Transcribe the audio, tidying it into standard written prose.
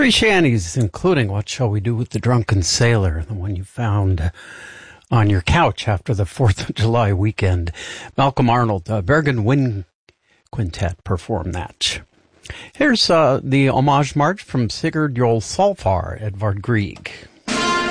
Three shanties, including What Shall We Do with the Drunken Sailor, the one you found on your couch after the 4th of July weekend. Malcolm Arnold, Bergen Wind Quintet performed that. Here's the homage march from Sigurd Jol Solfar, Edvard Grieg.